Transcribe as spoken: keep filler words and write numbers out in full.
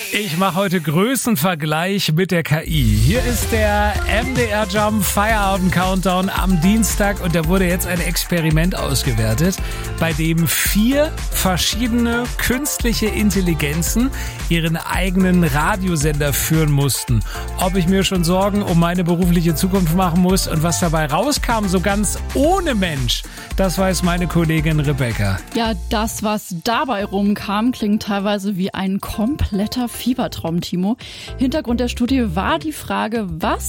Ich mache heute Größenvergleich mit der K I. Hier ist der M D R Jump Feierabend Countdown am Dienstag und da wurde jetzt ein Experiment ausgewertet, bei dem vier verschiedene künstliche Intelligenzen ihren eigenen Radiosender führen mussten. Ob ich mir schon Sorgen um meine berufliche Zukunft machen muss und was dabei rauskam, so ganz ohne Mensch, das weiß meine Kollegin Rebecca. Ja, das, was dabei rumkam, klingt teilweise wie ein kompletter Fiebertraum, Timo. Hintergrund der Studie war die Frage, was